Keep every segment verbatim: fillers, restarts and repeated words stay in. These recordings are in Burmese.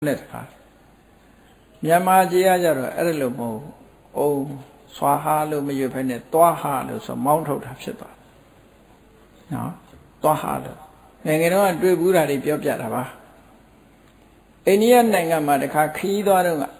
နဲ့တခါမြန်မာကြီးရကြတော့အဲ့လိုမဟုတ်အုံဆွာဟာလို့မရွတ်ဖက်နဲ့သွားဟာလို့ဆိုမောင်းထုတ်တာဖြစ်သွားနော်သွားဟာလို့ငယ်ငယ်တော့တွေ့ဘူးတာတွေပြောပြတာပါအိန္ဒိယနိုင်ငံမှာတခါခီးသွားတော့က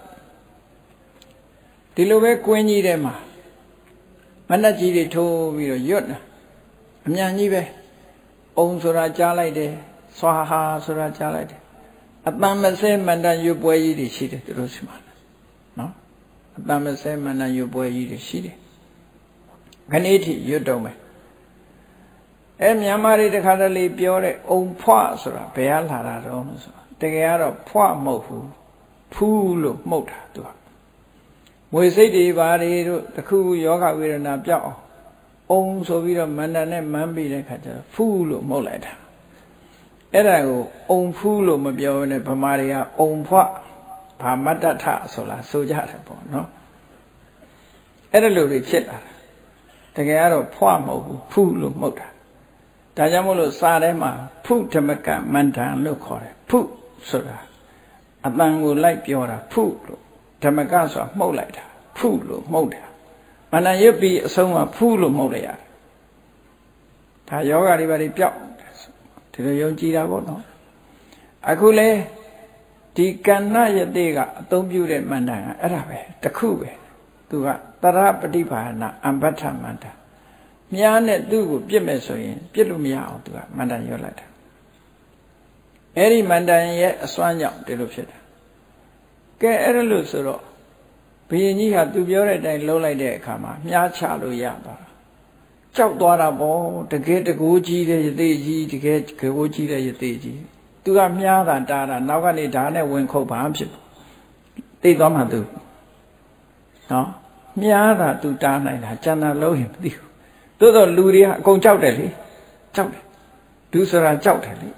ဒီလိုပဲကွင်းကြီးထဲမှာမနှက်ကြီးတွေထိုးပြီးတော့ရွတ်တာအမြန်ကြီးပဲအုံဆိုတာကြားလိုက်တယ်ဆွာဟာဆိုတာကြားလိုက်တယ်အတန်မစဲမန္တန်ရွပွဲကြီးတွေရှိတယ်သူတို့ရှိမှာနော်အတန်မစဲမန္တန်ရွပွဲကြီးတွေရှိတယ်ခဏထိရွတ်တော့မယ်အဲမြန်မာတွေတခါတလေပြောတဲ့အုံဖွဆိုတာဘယ်ကလာတာတော့ဆိုတကယ်ကတော့ဖွမဟုတ်ဘူးဖူးလို့မှုတ်တာသူကငွေစိတ်တွေဘာတွေတို့တခုယောဂဝေဒနာပြောက်အောင်အုံဆိုပြီးတော့မန္တန်နဲ့မန်းပြီးတဲ့ခါကျတော့ဖူးလို့မှုတ်လိုက်တာအဲ့ဒါကိုအုံဖူးလို့မပြောဘဲနဲ့ဗမာတွေကအုံဖွဘာမတ္တထဆိုလားဆိုကြတယ်ပေါ့နော်အဲ့ဒါလိုတွေဖြစ်လာတာတကယ်ကတော့ဖွမဟုတ်ဘူးဖူးလို့မှုတ်တာဒါကြောင့်မို့လို့စာထဲမှာဖုဓမ္မကမန္တန်လို့ခေါ်တယ်ဖုဆိုတာအတန်ကိုလိုက်ပြောတာဖုလို့ဓမ္မကဆိုတာမှုတ်လိုက်တာဖုလို့မှုတ်တာမန္တန်ရွတ်ပြီးအဆုံးကဖုလို့မှုတ်လိုက်ရတယ်ဒါယောဂတွေဘာတွေပြောက်ဒီလိုယုံကြည်တာပေါ့နော်အခုလေဒီကဏ္ဍယတိကအသုံးပြုတဲ့မန္တန်ကအဲ့ဒါပဲတခုပဲသူကတရပฏิဘာနာအမ္ပဋ္ဌမန္တန်မြားနဲ့သူ့ကိုပြစ်မဲ့ဆိုရင်ပြစ်လို့မရအောင်သူကမန္တန်ရွတ်လိုက်တာအဲ့ဒီမန္တန်ရဲ့အစွမ်းကြောင့်ဒီလိုဖြစ်တာကဲအဲ့ဒါလို့ဆိုတော့ဘုရင်ကြီးဟာသူပြောတဲ့အတိုင်းလုံးလိုက်တဲ့အခါမှာမြားချလို့ရသွားတာကြောက်သွားတာပေါ့တကယ်တကိုးကြီးတဲ့ယသိကြီးတကယ်ကိုးကြီးတဲ့ယသိကြီးသူကမြားတာတားတာနောက်ကနေဓာတ်နဲ့ဝင်ခုတ်ပါဖြစ်သိသွားမှသူနော်မြားတာသူတားနိုင်တာကျန်တာလုံးရင်မသိဘူးသို့တော့လူတွေကအကုန်ကြောက်တယ်လေကြောက်တယ်ဒုစရာကြောက်တယ်လေ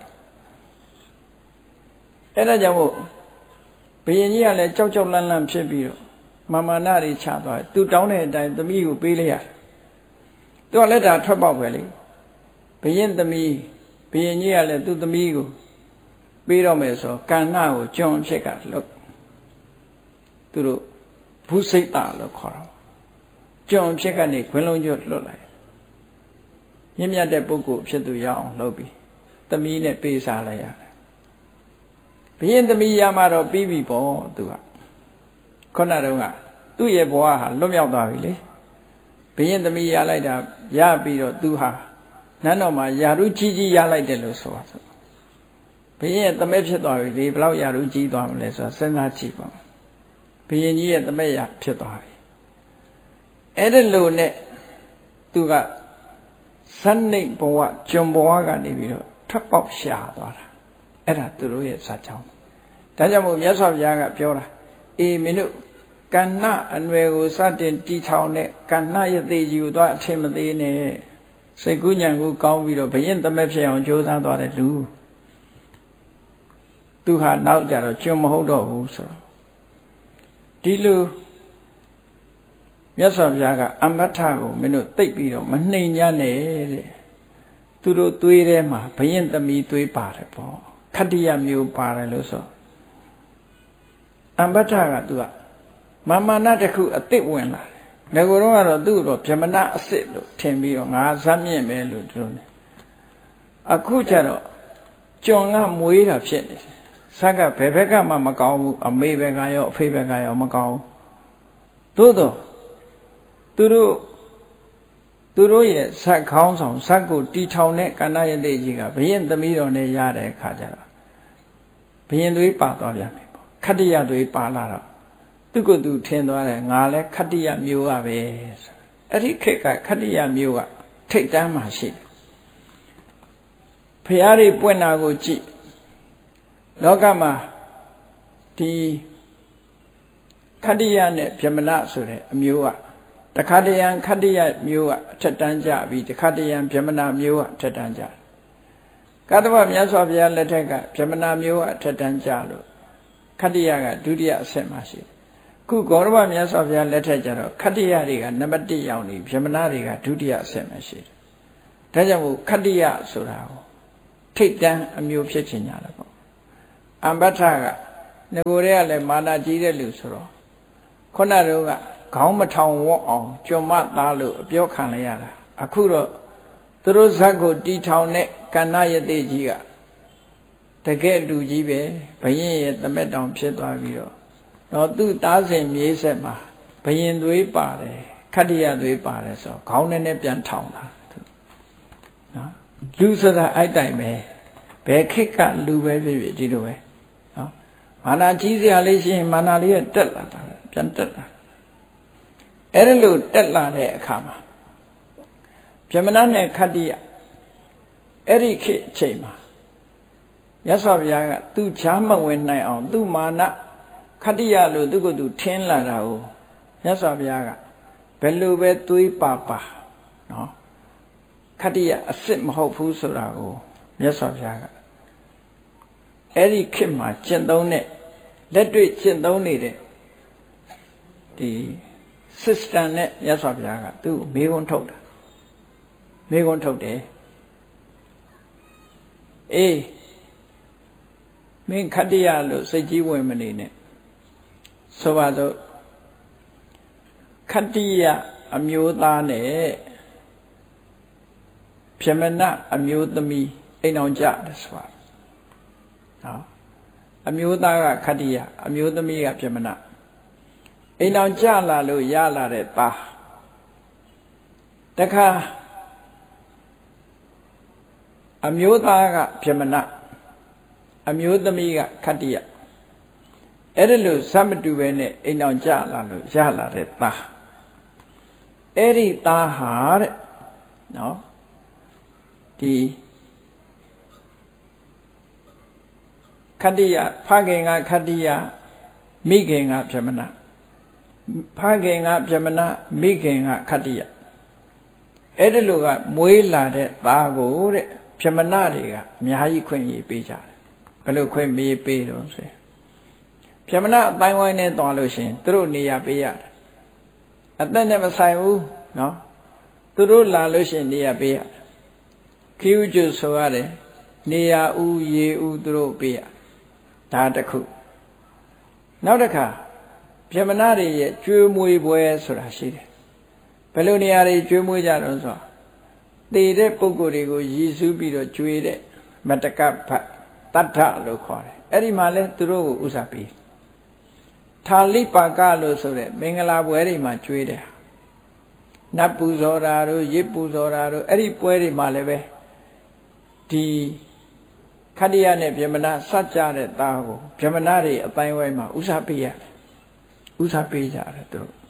အဲ့ဒါကြောင့်မို့ဘုရင်ကြီးကလည်းကြောက်ကြောက်လန့်လန့်ဖြစ်ပြီးတော့မာမာနတွေချသွားတယ်သူတောင်းတဲ့အတိုင်းသမီးကိုပေးလိုက်ရတယ်သူကလက်တာထွက်ပေါက်ပဲလေဘုရင်သမီးဘုရင်ကြီးကလည်းသူ့သမီးကိုပေးတော့မယ်ဆိုကဏ္ဍကိုကျွန်းဖြစ်ကလို့သူတို့ဘုစိတ်တာလို့ခေါ်တာကျွန်းဖြစ်ကနေခွင်းလုံးကျွတ်လွတ်လိုက်မြင့်မြတ်တဲ့ပုဂ္ဂိုလ်ဖြစ်သူရအောင်လုပ်ပြီးသမီးနဲ့ပေးစားလိုက်ရတယ်ဘုရင်သမီးရမှတော့ပြီးပြီပေါ့သူကခုနတုန်းကသူ့ရဲ့ဘဝဟာလွတ်မြောက်သွားပြီလေဘုရင်သမီးရလိုက်တာရပြီးတော့သူဟာနန်းတော်မှာယာရုကြီးကြီးရလိုက်တယ်လို့ဆိုတာဆိုဘုရင်ရဲ့သမက်ဖြစ်သွားပြီဒီဘလောက်ယာရုကြီးသွားမလဲဆိုတာစဉ်းစားကြည့်ပါဘုရင်ကြီးရဲ့သမက်ရဖြစ်သွားပြီအဲ့ဒါလို့နဲ့သူကဇန်နိဘဝကျွန်ဘဝကနေပြီးတော့ထပ်ပေါက်ရှာသွားတာအဲ့ဒါသူတို့ရဲ့ဇာကြောင်းဒါကြောင့်မို့မြတ်စွာဘုရားကပြောတာအေးမင်းတို့ကဏ္ဍအနွယ်ကိုစတင်တီထောင်တဲ့ကဏ္ဍယသိကြီးကိုသွားအထင်မသေးနဲ့စိတ်ကူးညံကိုကောင်းပြီးတော့ဘယင်သမက်ဖြစ်အောင်ကြိုးစားသွားတဲ့လူသူဟာနောက်ကြတော့ကျွန်းမဟုတ်တော့ဘူးဆိုတော့ဒီလိုမြတ်စွာဘုရားကအမ္ပဋ္ဌကိုမင်းတို့သိပ်ပြီးတော့မနှိမ်ညနဲ့တဲ့သူတို့သွေးထဲမှာဘယင်သမီးသွေးပါတယ်ပေါ့ခတ္တိယမျိုးပါတယ်လို့ဆိုအမ္ပဋ္ဌကသူကမာမနာတစ်ခုအစ်စ်ဝင်လာတယ်ငကိုတော့ကတော့သူ့တော့ဗြဟ္မဏအစ်စ်လို့ထင်ပြီးတော့ငါဇတ်မြင့်ပဲလို့ပြောနေအခုကျတော့ကျွန်ကမွေးတာဖြစ်နေတယ်ဇက်ကဘယ်ဘက်ကမှမကောင်းဘူးအမေဘက်ကရောအဖေဘက်ကရောမကောင်းဘူးသို့တော့သူတို့သူတို့ရဲ့ဇက်ခေါင်းဆောင်ဇက်ကိုတီထောင်တဲ့ကဏ္ဍယတိကြီးကဘုရင်သမီးတော်နဲ့ရတဲ့အခါကျတော့ဘုရင်သွေးပါသွားပြန်ပြီပေါ့ခတ္တိယသွေးပါလာတော့သူကသူထင်သွားတယ်ငါလည်းခတ္တိယမျိုးကပဲအဲ့ဒီခေတ်ကခတ္တိယမျိုးကထိတ်တန်းမှရှိတယ်ဖျားတွေပွင့်တာကိုကြည့်လောကမှာဒီခတ္တိယနဲ့ဗြဟ္မဏဆိုတဲ့အမျိုးကတခါတရံခတ္တိယမျိုးကအထက်တန်းကြပြီးတခါတရံဗြဟ္မဏမျိုးကအထက်တန်းကြကတ္တဝမြတ်စွာဘုရားလက်ထက်ကဗြဟ္မဏမျိုးကအထက်တန်းကြလို့ခတ္တိယကဒုတိယအဆင့်မှာရှိတယ်ခုဂေါရဝမြတ်စွာဘုရားလက်ထက်ကျတော့ခတ္တိယတွေကနံပါတ်တစ်ရောက်နေဗြဟ္မဏတွေကဒုတိယအဆင့်မှာရှိတယ်ဒါကြောင့်မို့ခတ္တိယဆိုတာကိုထိတ်တန်းအမျိုးဖြစ်ချင်ကြတယ်ပေါ့အမ္ပဋ္ဌကငကိုရဲကလည်းမာနာကြီးတဲ့လူဆိုတော့ခုနတော့ကခေါင်းမထောင်ဝတ်အောင်ကျွမ်းမသားလို့အပြောခံလိုက်ရတာအခုတော့သူတို့ဇက်ကိုတီထောင်တဲ့ကဏ္ဍယတိကြီးကတကယ်လူကြီးပဲဘယင်ရဲ့တမက်တောင်ဖြစ်သွားပြီးတော့တော့သူ့သားစဉ်မြေးဆက်မှာဘယင်သွေးပါတယ်ခတ္တိယသွေးပါတယ်ဆိုတော့ခေါင်းနဲ့နဲ့ပြန်ထောင်တာနော်လူဆိုတာအဲ့တိုင်ပဲဘယ်ခေတ်ကလူပဲဖြစ်ဖြစ်ဒီလိုပဲနော်မာနာကြီးစရာလေးရှိရင်မာနာလေးကတက်လာတာပြန်တက်လာအဲ့ဒါလို့တက်လာတဲ့အခါမှာဗြဟ္မဏနဲ့ခတ္တိယအဲ့ဒီခေတ်အချိန်မှာမြတ်စွာဘုရားကသူ့ချားမဝင်နိုင်အောင်သူ့မာနခတ္တိယလို့သူ့ကိုယ်သူထင်းလာတာကိုမြတ်စွာဘုရားကဘယ်လိုပဲသွေးပါပါနော်ခတ္တိယအစ်စ်မဟုတ်ဘူးဆိုတာကိုမြတ်စွာဘုရားကအဲ့ဒီခေတ်မှာကျင့်သုံးတဲ့လက်တွေ့ကျင့်သုံးနေတဲ့ဒီ system နဲ့မြတ်စွာဘုရားကသူ့မေခွန်းထုတ်တာမေခွန်းထုတ်တယ်အေးမင်းခတ္တိယလို့စိတ်ကြီးဝင်မနေနဲ့ဆိုပါတော့ခတ္တိယအမျိုးသားနဲ့ဗြဟ္မဏအမျိုးသမီးအိမ်အောင်ကြတယ်ဆိုတာနော်အမျိုးသားကခတ္တိယအမျိုးသမီးကဗြဟ္မဏအိမ်အောင်ကြလာလို့ရလာတဲ့သားတခါအမျိုးသားကဗြဟ္မဏအမျိုးသမီးကခတ္တိယအဲ့ဒါလို့ဇတ်မတူပဲနဲ့အိမ်အောင်ကြလာလို့ရလာတဲ့သားအဲ့ဒီသားဟာတဲ့နော်ဒီခတ္တိယဖခင်ကခတ္တိယမိခင်ကဗြဟ္မဏဖခင်ကဗြဟ္မဏမိခင်ကခတ္တိယအဲ့ဒါလို့ကမွေးလာတဲ့သားကိုတဲ့ဗြဟ္မဏတွေကအများကြီးခွင့်ရပေးကြတယ်ဘယ်လိုခွင့်ပေးပေးတော့ဆိုဗြဟ္မဏအတိုင်းဝိုင်းနဲ့တွားလို့ရှင်သူတို့နေရာပေးရတယ်အသက်နဲ့မဆိုင်ဘူးနော်သူတို့လာလို့ရှင်နေရာပေးရတယ်ခီးဥကျဆိုရတယ်နေရာဥရေဥသူတို့ပေးရဒါတစ်ခုနောက်တစ်ခါဗြဟ္မဏတွေရဲ့ကျွေးမွေးပွဲဆိုတာရှိတယ်ဘယ်လိုနေရာတွေကျွေးမွေးကြတော့ဆိုတည်တဲ့ပုဂ္ဂိုလ်တွေကိုရည်စူးပြီးတော့ကျွေးတဲ့မတကဖတ်တတ္ထလို့ခေါ်တယ်အဲ့ဒီမှာလဲသူတို့ကိုဥစားပေးထာလိပါကလို့ဆိုတဲ့မင်္ဂလာပွဲတွေမှာကျွေးတယ်နတ်ပူဇော်တာတို့ရစ်ပူဇော်တာတို့အဲ့ဒီပွဲတွေမှာလည်းပဲဒီခတ္တိယနဲ့ဗြဟ္မဏစကြတဲ့သားကိုဗြဟ္မဏတွေအတိုင်းဝိုင်းမှာဥစားပေးရတယ်ဥစားပေးကြတယ်သူတို့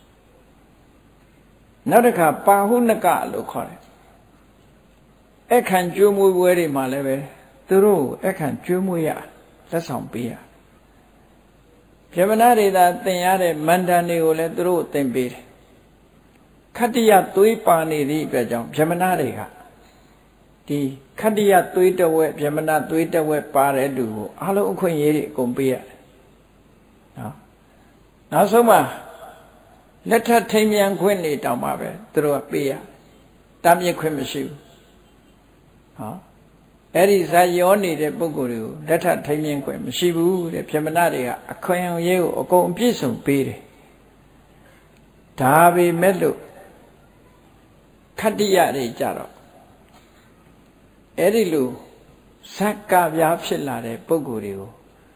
နောက်တစ်ခါပါဟုနကလို့ခေါ်တယ်အခန့်ကျွေးမွေးပွဲတွေမှာလည်းပဲသူတို့အခန့်ကျွေးမွေးရလက်ဆောင်ပေးရဗြဟ္မဏတွေသာသင်ရတဲ့မန္တန်တွေကိုလည်းသူတို့သင်ပေးတယ်ခတ္တိယသွေးပါနေသည့်အတွက်ကြောင့်ဗြဟ္မဏတွေကဒီခတ္တိယသွေးတဝက်ဗြဟ္မဏသွေးတဝက်ပါတဲ့လူကိုအလုံးအခွင့်အရေးတွေအကုန်ပေးရတယ်နော်နောက်ဆုံးမှာလက်ထပ်ထိမ်းမြန်းခွင့်နေတောင်မှပဲသူတို့ကပေးရတားမြစ်ခွင့်မရှိဘူးဟောအဲ့ဒီဇာယောနေတဲ့ပုဂ္ဂိုလ်တွေကိုလက်ထပ်ထိမ်းမြန်းခွင့်မရှိဘူးတဲ့ဗြဟ္မဏတွေကအခွင့်အရေးကိုအကုန်အပြည့်စုံပေးတယ်ဒါပေမဲ့လို့ခတ္တိယတွေကြတော့အဲ့ဒီလိုဇက်ကပြားဖြစ်လာတဲ့ပုဂ္ဂိုလ်တွေကို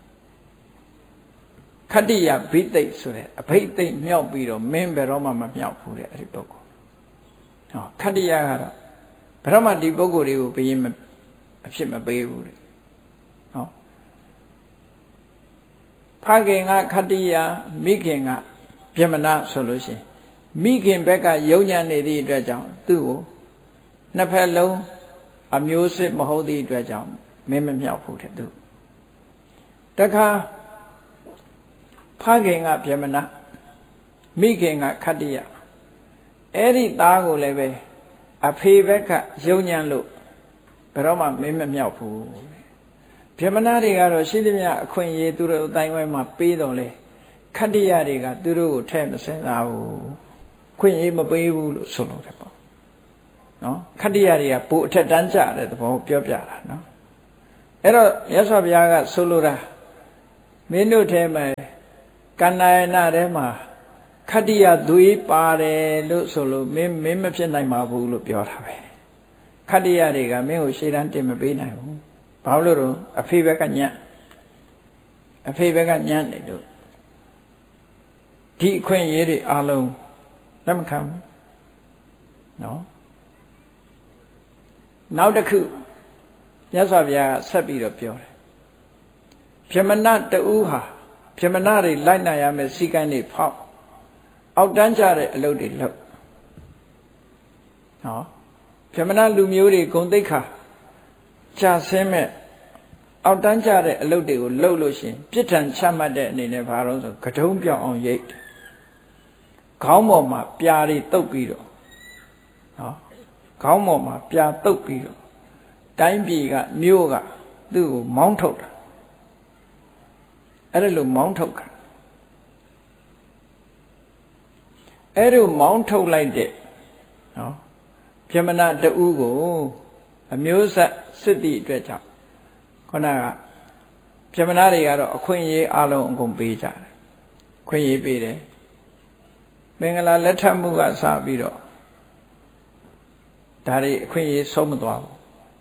ခတ္တိယဘိသိက်ဆိုတဲ့အဘိသိက်မြောက်ပြီးတော့မင်းဘယ်တော့မှမမြောက်ဘူးတဲ့အဲ့ဒီပုဂ္ဂိုလ်ဟောခတ္တိယကတော့ဘယ်တော့မှဒီပုဂ္ဂိုလ်တွေကိုဘယင်အဖြစ်မပေးဘူးတဲ့ဟောဖခင်ကခတ္တိယမိခင်ကဗြဟ္မဏဆိုလို့ရှိရင်မိခင်ဘက်ကယုံညံ့နေသည့်အတွက်ကြောင့်သူ့ကိုနှစ်ဖက်လုံးအမျိုးစစ်မဟုတ်သည့်အတွက်ကြောင့်မင်းမမြောက်ဘူးတဲ့သူတခါဖခင်ကဗြဟ္မဏမိခင်ကခတ္တိယအဲ့ဒီသားကိုလည်းပဲအဖေဘက်ကယုံညံ့လို့ဘယ်တော့မှမင်းမမြောက်ဘူးဗြဟ္မဏတွေကတော့ရှိသမျှအခွင့်အရေးသူတို့အတိုင်းဝိုင်းမှာပေးတော်လဲခတ္တိယတွေကသူတို့ကိုထဲ့မစင်စားဘူးခွင့်ရေးမပေးဘူးလို့ဆိုလို့တယ်ပေါ့နော်ခတ္တိယတွေကပိုအထက်တန်းကြတဲ့သဘောပြောပြတာနော်အဲ့တော့မြတ်စွာဘုရားကဆိုလိုတာမင်းတို့ထဲမှာကန္နာယနာထဲမှာခတ္တိယသွေးပါတယ်လို့ဆိုလို့မင်းမင်းမဖြစ်နိုင်ပါဘူးလို့ပြောတာပဲခတ္တိယတွေကမင်းကိုရှေ့တန်းတင်မပေးနိုင်ဘူးဘာလို့လို့အဖေဘက်ကညံ့အဖေဘက်ကညံ့နေလို့ဒီအခွင့်အရေးတွေအလုံးလက်မခံဘူးနော်နောက်တစ်ခုမြတ်စွာဘုရားဆက်ပြီးတော့ပြောတယ်ဗြဟ္မဏတူဟာဗြဟ္မဏတွေလိုက်နိုင်ရမယ်စီကံတွေဖောက်အောက်တန်းကြတဲ့အလုပ်တွေလုပ်နော်ဗြဟ္မဏလူမျိုးတွေဂုဏ်သိက္ခာကြာဆင်းမဲ့အောက်တန်းကြတဲ့အလုပ်တွေကိုလုပ်လို့ရှိရင်ပြစ်ဒဏ်ချမှတ်တဲ့အနေနဲ့ဘာလို့ဆိုကတုံးပြောင်းအောင်ရိတ်ခေါင်းပေါ်မှာပြာတွေတုပ်ပြီးတော့နော်ခေါင်းပေါ်မှာပြာတုပ်ပြီးတော့တိုင်းပြည်ကမြို့ကသူ့ကိုမောင်းထုတ်တာအဲ့ဒါလို့မောင်းထုတ်တာအဲ့လိုမောင်းထုတ်လိုက်တဲ့နော်ဗြဟ္မဏတူကိုအမျိုးဆက်စစ်တီအတွက်ကြောင့်ခုနကဗြဟ္မဏတွေကတော့အခွင့်အရေးအလုံးအကုန်ပေးကြတယ်ခွင့်ရေးပေးတယ်မင်္ဂလာလက်ထပ်မှုကစပြီးတော့ဒါတွေအခွင့်အရေးဆုံးမသွားဘူး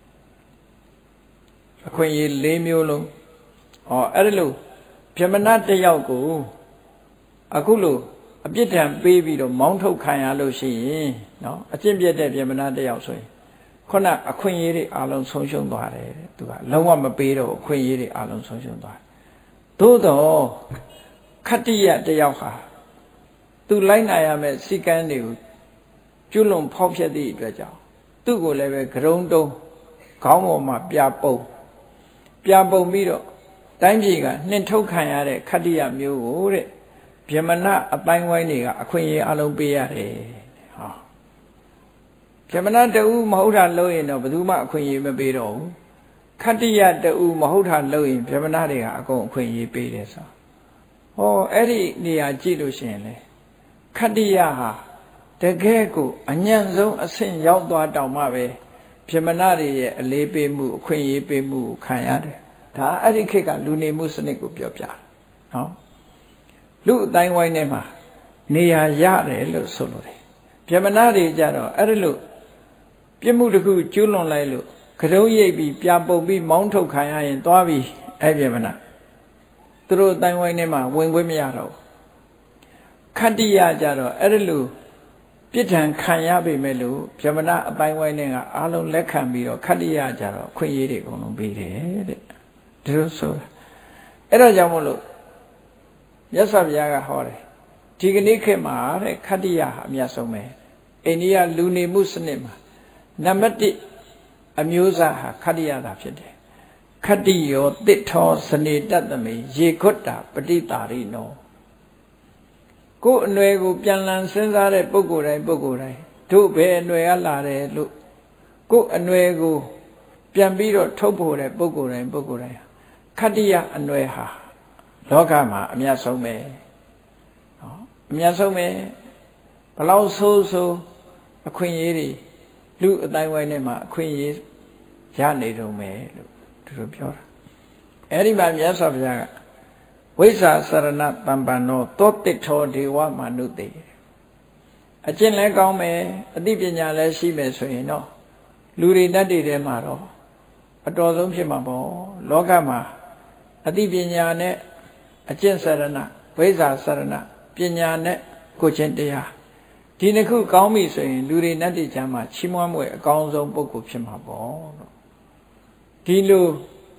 အခွင့်အရေး၄မျိုးလုံးဟောအဲ့ဒါလို့ဗြဟ္မဏတစ်ယောက်ကိုအခုလို့အပြစ်ဒဏ်ပေးပြီးတော့မောင်းထုတ်ခံရလို့ရှိရင်နော်အကျင့်ပြတ်တဲ့ဗြဟ္မဏတစ်ယောက်ဆိုရင်ခုနအခွင့်အရေးတွေအလုံးဆုံးရှုံးသွားတယ်သူကလုံးဝမပေးတော့အခွင့်အရေးတွေအလုံးဆုံးရှုံးသွားသို့တော့ခတ္တိယတစ်ယောက်ဟာသူလိုက်နိုင်ရမယ့်စီကံတွေကိုကျွလွန်ဖောက်ဖျက်သည့်အတွက်ကြောင့်သူ့ကိုလည်းပဲဂရုံတုံးခေါင်းပေါ်မှာပြပုံပြပုံပြီးတော့တိုင်းပြည်ကနှင်ထုတ်ခံရတဲ့ခတ္တိယမျိုးကိုတဲ့ဗြဟ္မဏအပိုင်းဝိုင်းတွေကအခွင့်အရေးအလုံးပေးရတယ်ဟောဗြဟ္မဏတူမဟုတ်တာလို့ရင်တော့ဘယ်သူမှအခွင့်အရေးမပေးတော့ဘူးခတ္တိယတူမဟုတ်တာလို့ရင်ဗြဟ္မဏတွေကအကုန်အခွင့်အရေးပေးတယ်ဆိုဟောအဲ့ဒီနေရာကြည့်လို့ရှိရင်လေခတ္တိယဟာတကယ်ကိုအညံ့ဆုံးအဆင့်ရောက်သွားတောင်မှပဲဗြဟ္မဏတွေရဲ့အလေးပေးမှုအခွင့်အရေးပေးမှုကိုခံရတယ်ဒါအဲ့ဒီခေတ်ကလူနေမှုစနစ်ကိုပြောပြတယ်နော်လူအတိုင်းဝိုင်းထဲမှာနေရာရတယ်လို့ဆိုလို့တယ်ဗြဟ္မဏတွေကြတော့အဲ့ဒီလိုပြစ်မှုတစ်ခုကျူးလွန်လိုက်လို့ကတုံးရိပ်ပြီးပြပုံပြီးမောင်းထုတ်ခံရရင်သွားပြီးအဲ့ဗြဟ္မဏသူတို့အတိုင်းဝိုင်းထဲမှာဝင်ခွင့်မရတော့ခတ္တိယကြတော့အဲ့ဒီလိုပြစ်ဒဏ်ခံရပေမဲ့လို့ဗြဟ္မဏအပိုင်းဝိုင်းတွေကအားလုံးလက်ခံပြီးတော့ခတ္တိယကြတော့ခွင့်ရေးတွေအကုန်လုံးပေးတယ်တဲ့ဒီလိုဆိုတာအဲ့ဒါကြောင့်မို့လို့မြတ်စွာဘုရားကဟောတယ်ဒီကနေ့ခေတ်မှာတဲ့ခတ္တိယဟာအမြတ်ဆုံးပဲအိန္ဒိယလူနေမှုစနစ်မှာနံပါတ်၁အမျိုးအစားဟာခတ္တိယသာဖြစ်တယ်ခတ္တိယောတစ်ထောစနေတတ္တမေရေခွတ်တာပဋိတာရိနောကိုယ်အနွယ်ကိုပြန်လည်စဉ်းစားတဲ့ပုဂ္ဂိုလ်တိုင်းပုဂ္ဂိုလ်တိုင်းတို့ဘယ်အနွယ်ကလာတယ်လို့ကိုယ်အနွယ်ကိုပြန်ပြီးတော့ထုတ်ဖို့တဲ့ပုဂ္ဂိုလ်တိုင်းပုဂ္ဂိုလ်တိုင်းခတ္တိယအနွယ်ဟာလောကမှာအမြတ်ဆုံးပဲနော်အမြတ်ဆုံးပဲဘလောက်ဆိုးဆိုးအခွင့်အရေးတွေလူအတိုင်းဝိုင်းထဲမှာအခွင့်အရေးရနေတော့မယ်လို့သူတို့ပြောတာအဲ့ဒီမှာမြတ်စွာဘုရားကဝိဇ္ဇာစရဏတံပန္နောသောတိထောဒေဝမနုတေအကျင့်လည်းကောင်းမယ်အသိပညာလည်းရှိမယ်ဆိုရင်တော့လူတွေတတ်တွေထဲမှာတော့အတော်ဆုံးဖြစ်မှာပေါ့လောကမှာအသိပညာနဲ့အကျင့်စရဏဝိဇ္ဇာစရဏပညာနဲ့ကိုချင်းတရားဒီနှစ်ခုကောင်းပြီဆိုရင်လူတွေတတ်တွေချမ်းမှာချီးမွမ်းမွေအကောင်းဆုံးပုဂ္ဂိုလ်ဖြစ်မှာပေါ့လို့ဒီလို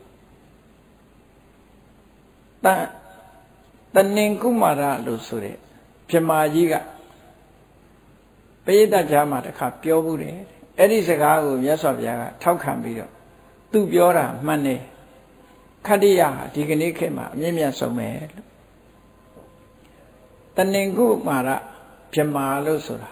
တန်တဏင်ကုမာရလို့ဆိုတဲ့ဗြဟ္မာကြီးကပရိသတ်ကြားမှာတခါပြောဘူးတယ်အဲ့ဒီစကားကိုမြတ်စွာဘုရားကထောက်ခံပြီးတော့သူပြောတာမှန်တယ်ခတ္တိယဟာဒီကနေ့ခေတ်မှာအမြင့်မြတ်ဆုံးပဲလို့တဏင်ကုမာရဗြဟ္မာလို့ဆိုတာ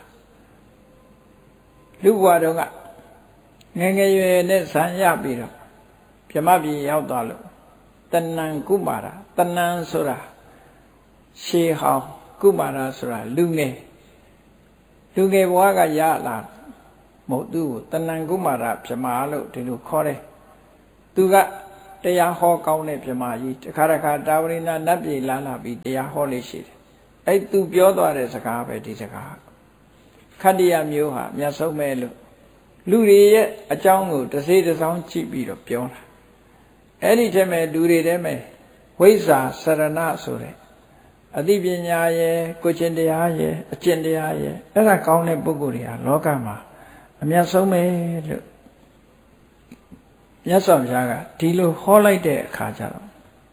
လူဘဝတုန်းကငယ်ငယ်ရွယ်နဲ့ဇံရပြီးတော့ဗြဟ္မပြည်ရောက်သွားလို့တဏံကုမာရတဏံဆိုတာရှေးဟောင်းကုမာရဆိုတာလူငယ်လူငယ်ဘဝကရလာမဟုတ်သူ့ကိုတဏံကုမာရဗြဟ္မာလို့ဒီလိုခေါ်တယ်သူကတရားဟောကောင်းတဲ့ပြမကြီးတခါတခါတာဝရိနာနတ်ပြည်လာလာပြီးတရားဟောလေးရှိတယ်အဲ့သူပြောသွားတဲ့စကားပဲဒီစကားခတ္တိယမျိုးဟာမြတ်ဆုံးပဲလို့လူတွေရဲ့အကြောင်းကိုတစ်စေတစ်စောင်းကြည့်ပြီးတော့ပြောတာအဲ့ဒီထဲမှာလူတွေထဲမှာဝိဇ္ဇာစရဏဆိုတဲ့အသိပညာရဲ့ကိုယ်ကျင့်တရားရဲ့အကျင့်တရားရဲ့အဲ့ဒါကောင်းတဲ့ပုဂ္ဂိုလ်တွေဟာလောကမှာအမြတ်ဆုံးပဲလို့မြတ်စွာဘုရားကဒီလိုဟောလိုက်တဲ့အခါကျတော့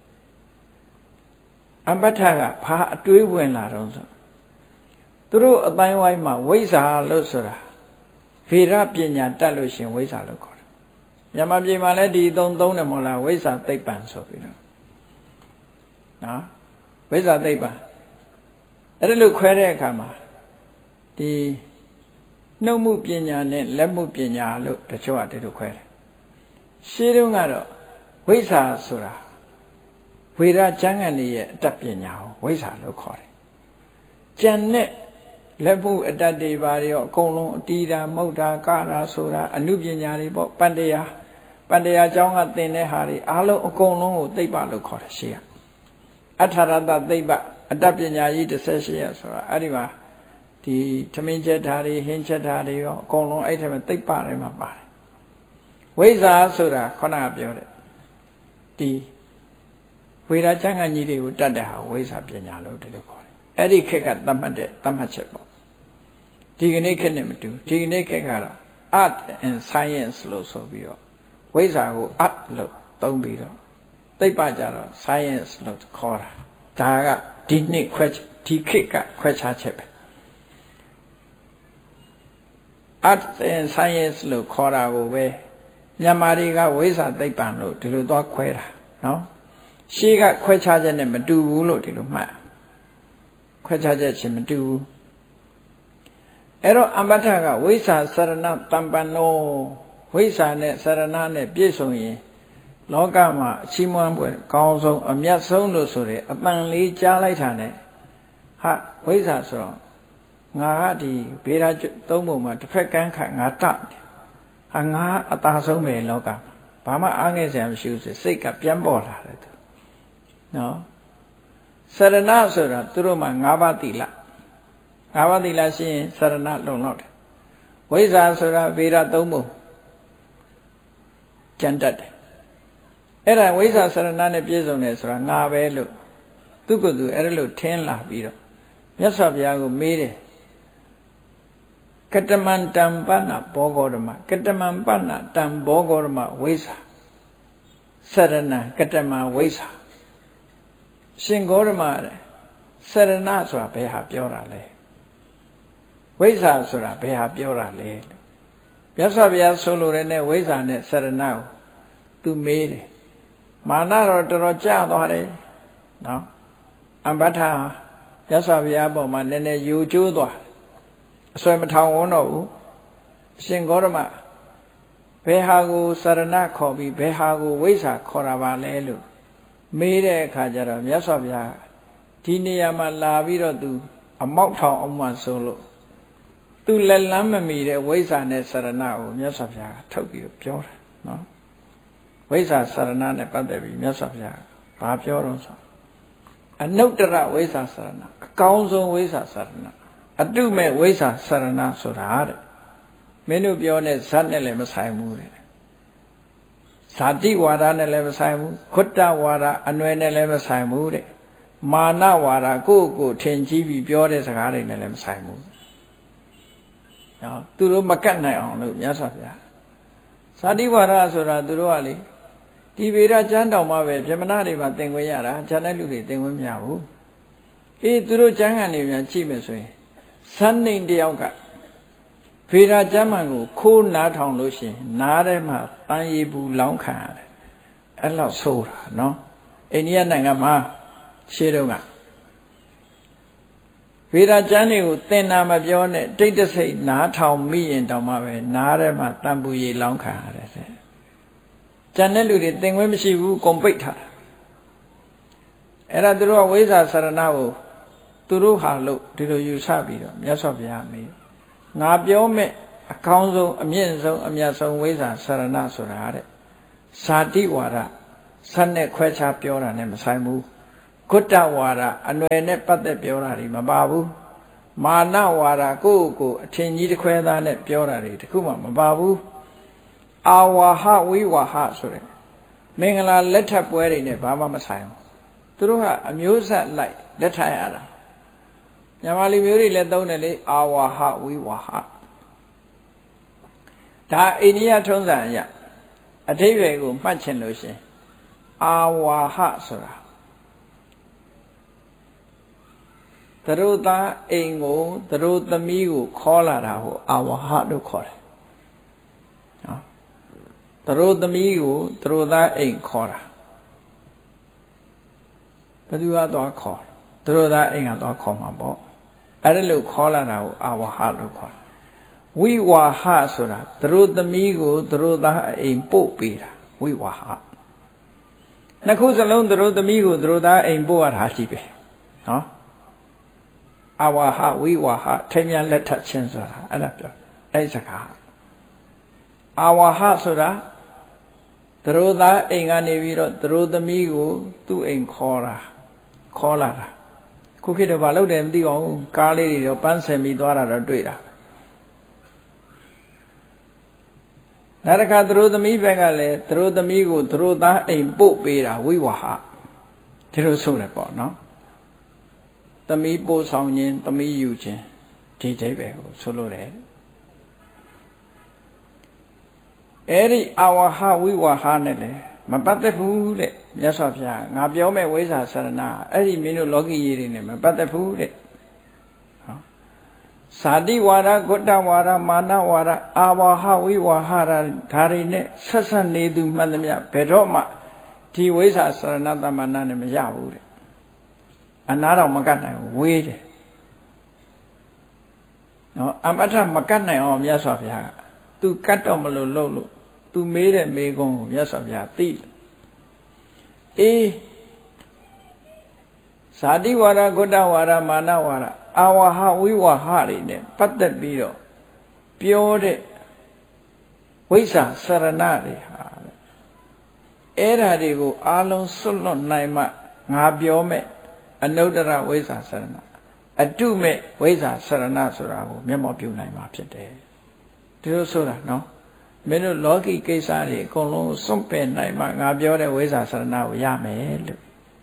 အပဋ္ဌကဘာအတွေးဝင်လာတော့ဆိုသူတို့အတိုင်းဝိုင်းမှာဝိဇ္ဇာလို့ဆိုတာဗေဒပညာတတ်လို့ရှင်ဝိဇ္ဇာလို့ခေါ်တယ်မြန်မာပြည်မှာလည်းဒီသုံးသုံးတယ်မဟုတ်လားဝိဇ္ဇာသိပ္ပံဆိုပြီးတော့နော်ဝိဇ္ဇာသိပ္ပံအဲ့ဒါလို့ခွဲတဲ့အခါမှာဒီနှုတ်မှုပညာနဲ့လက်မှုပညာလို့တချို့ကတည်းကခွဲတယ်ရှင်းတုန်းကတော့ဝိဇ္ဇာဆိုတာဝေဒကျမ်းဂန်ရဲ့အတတ်ပညာကိုဝိဇ္ဇာလို့ခေါ်တယ်ကျန်တဲ့လက်မှုအတတ်တွေပါရောအကုန်လုံးအတီးတာမုတ်တာကတာဆိုတာအနုပညာတွေပေါ့ပန္တရားပန္တရားကျောင်းကသင်တဲ့ဟာတွေအားလုံးအကုန်လုံးကိုသိပ္ပလို့ခေါ်တယ်ရှင်းရအထာရတသိပ္ပအတ္တပညာကြီးတစ်ဆက်ရှိရဆိုတာအဲ့ဒီမှာဒီသမင်းချက်ဓာတ်တွေဟင်းချက်ဓာတ်တွေရောအကုန်လုံးအဲ့ထက်မှာသိပ္ပတွေမှာပါတယ်ဝိဇ္ဇာဆိုတာခုနကပြောတဲ့ဒီဝေဒကျမ်းဂန်ကြီးတွေကိုတတ်တဲ့ဟာဝိဇ္ဇာပညာလို့ဒီလိုခေါ်တယ်အဲ့ဒီခေတ်ကသတ်မှတ်တဲ့သတ်မှတ်ချက်ပေါ့ဒီကနေ့ခေတ်နဲ့မတူဒီကနေ့ခေတ်ကတော့ art and science လို့ဆိုပြီးတော့ဝိဇ္ဇာကို art လို့သုံးပြီးတော့သိပ္ပကြတော့ science လို့ခေါ်တာဒါကဒီနှစ်ခွဲဒီခေတ်ကခွဲခြားချက်ပဲ art and science လို့ခေါ်တာကိုပဲမြန်မာတွေကဝိဇ္ဇာသိပ္ပံလို့ဒီလိုသွားခွဲတာနော်ရှေးကခွဲခြားချက်နဲ့မတူဘူးလို့ဒီလိုမှတ်ခွဲခြားချက်ချင်းမတူဘူးအဲ့တော့အမ္ပတ္ထကဝိဇ္ဇာစရဏတမ္ပန္နောဝိဇ္ဇာနဲ့စရဏနဲ့ပြည့်စုံရင်လောကမှာအချီးမွမ်းပွဲအကောင်းဆုံးအမြတ်ဆုံးလို့ဆိုတဲ့အပန်လေးကြားလိုက်တာနဲ့ဟာဝိဇ္ဇာဆိုတော့ငါကဒီဘေးဓာသုံးပုံမှာတစ်ဖက်ကန်းခါငါတဟာငါအသာဆုံးပဲလောကဘာမှအားငယ်စရာမရှိဘူးစိတ်ကပြန်ပေါ်လာတယ်သူနော်စရဏဆိုတာသူတို့မှာ၅ပါးသီလ၅ပါးသီလရှိရင်စရဏလုံလောက်တယ်ဝိဇ္ဇာဆိုတာဘေးဓာသုံးပုံကျန်တတ်တယ်အဲ့ဒါဝိဇ္ဇာစရဏနဲ့ပြည့်စုံတယ်ဆိုတာငါပဲလို့သူကသူအဲ့ဒါလို့ထင်းလာပြီးတော့မြတ်စွာဘုရားကိုမေးတယ်ကတမန္တံပဏ္ဏဘောဂောဓမ္မကတမံပဏ္ဏတံဘောဂောဓမ္မဝိဇ္ဇာစရဏကတမံဝိဇ္ဇာရှင်ဂောဓမ္မတဲ့စရဏဆိုတာဘယ်ဟာပြောတာလဲဝိဇ္ဇာဆိုတာဘယ်ဟာပြောတာလဲမြတ်စွာဘုရားဆိုလိုတဲ့နဲ့ဝိဇ္ဇာနဲ့စရဏကိုသူမေးတယ်မာနတော့တော်တော်ကြာသွားတယ်နော်အမ္ပဋ္ဌမြတ်စွာဘုရားပေါ်မှာနည်းနည်းယိုကျိုးသွားအစွဲမထောင်ဝန်းတော့ဘူးအရှင်ဂေါတမဘယ်ဟာကိုစရဏခေါ်ပြီးဘယ်ဟာကိုဝိဇ္ဇာခေါ်တာပါလဲလို့မေးတဲ့အခါကျတော့မြတ်စွာဘုရားဒီနေရာမှာလာပြီးတော့သူအမောက်ထောင်အောင်မှဆိုလို့သူလက်လန်းမမီတဲ့ဝိဇ္ဇာနဲ့စရဏကိုမြတ်စွာဘုရားထုတ်ပြီးပြောတာနော်ဝိဇ္ဇာစရဏနဲ့ပတ်သက်ပြီးမြတ်စွာဘုရားဘာပြောတော့ဆိုအနုတ္တရဝိဇ္ဇာစရဏအကောင်းဆုံးဝိဇ္ဇာစရဏအတုမဲ့ဝိဇ္ဇာစရဏဆိုတာတဲ့မင်းတို့ပြောတဲ့ဇတ်နဲ့လည်းမဆိုင်ဘူးတဲ့ဇာတိဝါဒနဲ့လည်းမဆိုင်ဘူးခွတ္တဝါဒအနွယ်နဲ့လည်းမဆိုင်ဘူးတဲ့မာနဝါဒကိုယ့်ကိုယ်ထင်ကြီးပြီးပြောတဲ့စကားတွေနဲ့လည်းမဆိုင်ဘူးနော်သူတို့မကတ်နိုင်အောင်လို့မြတ်စွာဘုရားဇာတိဝါဒဆိုတာသူတို့ကလေဒီဗေဒကျမ်းတော်မှာပဲဗြဟ္မဏတွေမှာသင်ခွင့်ရတာဉာဏ်တဲ့လူတွေသင်ခွင့်မရဘူးအေးသူတို့ကျမ်းဂန်တွေများကြည့်မယ်ဆိုရင်ဇန်နိန်တယောက်ကဗေဒကျမ်းမှန်ကိုခိုးနားထောင်လို့ရှိရင်နားထဲမှာတန်ရီဘူးလောင်းခံရတယ်အဲ့လောက်ဆိုးတာနော်အိန္ဒိယနိုင်ငံမှာရှေးတုန်းကဗေဒကျမ်းတွေကိုသင်တာမပြောနဲ့တိတ်တဆိတ်နားထောင်မိရင်တောင်မှပဲနားထဲမှာတန်ပူရီလောင်းခံရတယ်တဲ့ကျန်တဲ့လူတွေသင်ခွင့်မရှိဘူးကုန်ပိတ်ထားတာအဲ့ဒါသူတို့ကဝိဇ္ဇာစရဏကိုသူတို့ဟာလို့ဒီလိုယူဆပြီးတော့မြတ်စွာဘုရားမေးငါပြောမဲ့အကောင်းဆုံးအမြင့်ဆုံးအမြတ်ဆုံးဝိဇ္ဇာစရဏဆိုတာတဲ့ဇာတိဝါဒဆက်နဲ့ခွဲခြားပြောတာနဲ့မဆိုင်ဘူးဂုတ္တဝါဒအနွယ်နဲ့ပတ်သက်ပြောတာတွေမပါဘူးမာနဝါဒကိုယ့်ကိုယ်အထင်ကြီးတစ်ခွဲသားနဲ့ပြောတာတွေတခုမှမပါဘူးအာဝါဟဝိဝါဟဆိုတဲ့မင်္ဂလာလက်ထပ်ပွဲတွေနဲ့ဘာမှမဆိုင်ဘူးသူတို့ကအမျိုးဆက်လိုက်လက်ထပ်ရတာမြန်မာလူမျိုးတွေလည်းသုံးတယ်လေအာဝါဟဝိဝါဟဒါအိန္ဒိယထုံးစံအရအဓိပ္ပာယ်ကိုမှတ်ချင်လို့ရှင်အာဝါဟဆိုတာသူတို့သားအိမ်ကိုသူတို့သမီးကိုခေါ်လာတာကိုအာဝါဟလို့ခေါ်တယ်နော်သူတို့သမီးကိုသူတို့သားအိမ်ခေါ်တာဘယ်သူကသွားခေါ်သူတို့သားအိမ်ကသွားခေါ်မှာပေါ့အဲ့ဒါလို့ခေါ်လာတာကိုအာဝါဟလို့ခေါ်တယ်ဝိဝါဟဆိုတာသူတို့သမီးကိုသူတို့သားအိမ်ပို့ပေးတာဝိဝါဟနှစ်ခုစလုံးသူတို့သမီးကိုသူတို့သားအိမ်ပို့ရတာရှိပဲနော်အာဝါဟဝိဝါဟထိမ်းမြတ်လက်ထပ်ခြင်းဆိုတာအဲ့ဒါပြောအဲ့စကားအာဝါဟဆိုတာသူတို့သားအိမ်ကနေပြီးတော့သူတို့သမီးကိုသူ့အိမ်ခေါ်တာခေါ်လာတာခုခေတ်တော့ဘာလုပ်တယ်မသိအောင်ကားလေးတွေတော့ပန်းဆင်ပြီးသွားတာတော့တွေ့တာနောက်တစ်ခါသူတို့သမီးဘက်ကလည်းသူတို့သမီးကိုသူတို့သားအိမ်ပို့ပေးတာဝိဝါဟဒီလိုဆိုတယ်ပေါ့နော်သမီးပို့ဆောင်ခြင်းသမီးယူခြင်းဒီအိဗယ်ကိုဆိုလို့တယ်အဲ့ဒီအာဝါဟဝိဝါဟနဲ့လည်းမပတ်သက်ဘူးတဲ့မြတ်စွာဘုရားငါပြောမဲ့ဝိဇ္ဇာဆရဏအဲ့ဒီမင်းတို့လောကီကြီးတွေနဲ့မပတ်သက်ဘူးတဲ့ဟောဇာတိဝါဒဂုတ္တဝါဒမာနဝါဒအာဝါဟဝိဝါဟဒါတွေနဲ့ဆက်ဆက်နေသူမှန်သမျှဘယ်တော့မှဒီဝိဇ္ဇာဆရဏတမ္မာနနဲ့မရဘူးတဲ့အနာတော့မကတ်နိုင်ဘူးဝေးတယ်နော်အမထမကတ်နိုင်အောင်မြတ်စွာဘုရားကသူကတ်တော့မလို့လှုပ်လို့သူမေးတဲ့မေးခွန်းကိုမြတ်စွာဘုရားသိအေးဇာတိဝါဒဂုတ္တဝါဒမာနဝါဒအာဝါဟဝိဝါဟတွေနဲ့ပတ်သက်ပြီးတော့ပြောတဲ့ဝိဇ္ဇာဆရဏတွေဟာအဲ့ဓာတွေကိုအားလုံးစွန့်လွတ်နိုင်မှငါပြောမဲ့အနုတ္တရဝိဇ္ဇာဆရဏအတုမဲ့ဝိဇ္ဇာဆရဏဆိုတာကိုမျက်မှောက်ပြုနိုင်မှာဖြစ်တယ်ဒီလိုဆိုတာနော်မင်းတို့လောကီကိစ္စတွေအကုန်လုံးစွန့်ပယ်နိုင်မှငါပြောတဲ့ဝိဇ္ဇာဆရဏကိုရမယ်လို့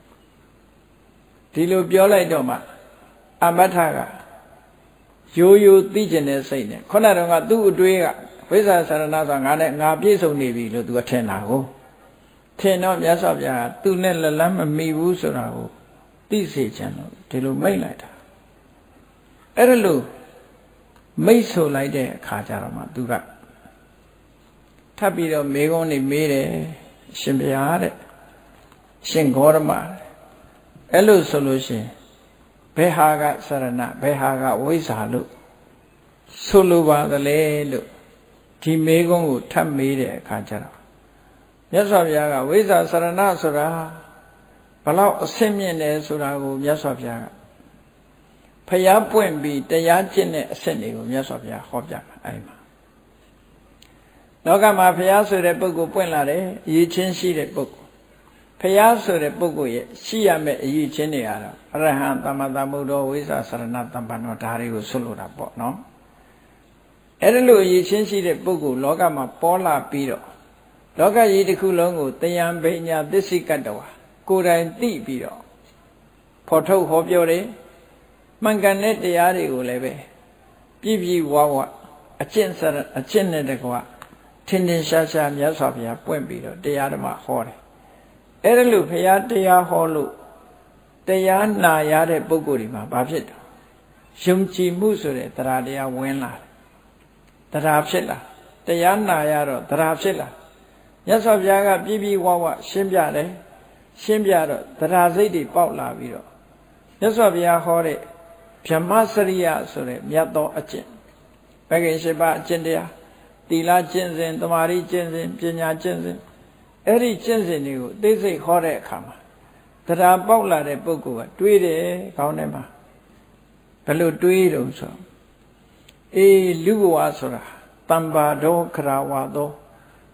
ဒီလိုပြောလိုက်တော့မှအမထကရိုးရိုးသိကျင်တဲ့စိတ်နဲ့ခုနတုန်းကသူ့အတွေးကဝိဇ္ဇာဆရဏဆိုတာငါနဲ့ငါပြည့်စုံနေပြီလို့သူကထင်တာကိုထင်တော့မြတ်စွာဘုရားကသူနဲ့လက်လန်းမမီဘူးဆိုတာကိုသိစေချင်လို့ဒီလိုမိတ်လိုက်တာအဲ့ဒါလို့မိတ်ဆိုလိုက်တဲ့အခါကျတော့မှသူကထပ်ပြီးတော့မေကုန်းနေမေးတယ်ရှင်ဘုရားတဲ့ရှင်ဂေါရမအဲ့လိုဆိုလို့ရှိရင်ဘယ်ဟာကစရဏဘယ်ဟာကဝိဇ္ဇာလို့ဆိုလိုပါသလဲလို့ဒီမေကုန်းကိုထပ်မေးတဲ့အခါကျတော့မြတ်စွာဘုရားကဝိဇ္ဇာစရဏဆိုတာဘလောက်အဆင့်မြင့်တယ်ဆိုတာကိုမြတ်စွာဘုရားကဖျားပွင့်ပြီးတရားကျင့်တဲ့အဆင့်တွေကိုမြတ်စွာဘုရားဟောပြမှာအဲ့မှာလောကမှာဖျားဆိုတဲ့ပုဂ္ဂိုလ်ပွင့်လာတယ်အရေးချင်းရှိတဲ့ပုဂ္ဂိုလ်ဖျားဆိုတဲ့ပုဂ္ဂိုလ်ရဲ့ရှိရမယ့်အရေးချင်းတွေကတော့အရဟံသမ္မာသမ္ဗုဒ္ဓဝိဇ္ဇာစရဏသမ္ပန္နောဒါတွေကိုဆွလို့တာပေါ့နော်အဲ့ဒါလို့အရေးချင်းရှိတဲ့ပုဂ္ဂိုလ်လောကမှာပေါ်လာပြီးတော့လောကကြီးတစ်ခုလုံးကိုတယံဘိညာသစ္စိကတ္တဝါကိုယ်တိုင်သိပြီးတော့ဖော်ထုတ်ဟောပြောတယ်မှန်ကန်တဲ့တရားတွေကိုလည်းပဲပြည့်ပြည့်ဝဝအကျင့်စရအကျင့်နဲ့တကွထင်ထင်ရှားရှားမြတ်စွာဘုရားပွင့်ပြီးတော့တရားဓမ္မဟောတယ်အဲ့ဒါလို့ဘုရားတရားဟောလို့တရားနာရတဲ့ပုဂ္ဂိုလ်ဒီမှာဘာဖြစ်တော့ယုံကြည်မှုဆိုတဲ့တရားတရားဝင်လာတယ်တရားဖြစ်လာတရားနာရတော့တရားဖြစ်လာမြတ်စွာဘုရားကပြည့်ပြည့်ဝဝရှင်းပြတယ်ရှင်းပြတော့တရားစိတ်တွေပေါက်လာပြီးတော့မြတ်စွာဘုရားဟောတဲ့ဗြဟ္မစရိယဆိုတဲ့မြတ်သောအကျင့်ဘဂိရှိပါအကျင့်တရားသီလကျင့်စဉ်သမာဓိကျင့်စဉ်ပညာကျင့်စဉ်အဲ့ဒီကျင့်စဉ်တွေကိုသိစိတ်ဟောတဲ့အခါမှာတရားပေါက်လာတဲ့ပုဂ္ဂိုလ်ကတွေးတယ်ခေါင်းထဲမှာဘယ်လိုတွေးတုံးဆိုအေးလူဘဝဆိုတာတမ္ပါဒောခရာဝါသော